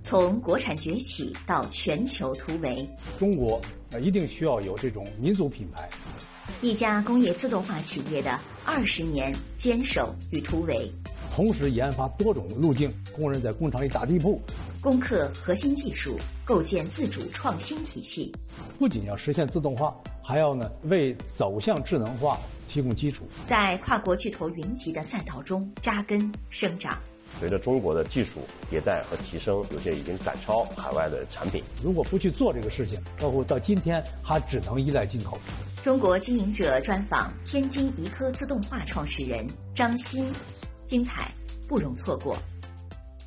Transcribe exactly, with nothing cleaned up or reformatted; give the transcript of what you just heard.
从国产崛起到全球突围， 中国呃一定需要有这种民族品牌。 一家工业自动化企业的二十年坚守与突围， 同时研发多种路径，工人在工厂里打地铺， 攻克核心技术，构建自主创新体系。 不仅要实现自动化，还要呢为走向智能化提供基础， 在跨国巨头云集的赛道中扎根生长。 随着中国的技术迭代和提升，有些已经赶超海外的产品。 如果不去做这个事情，客户到今天还只能依赖进口。 中国经营者专访天津宜科自动化创始人张欣，精彩不容错过。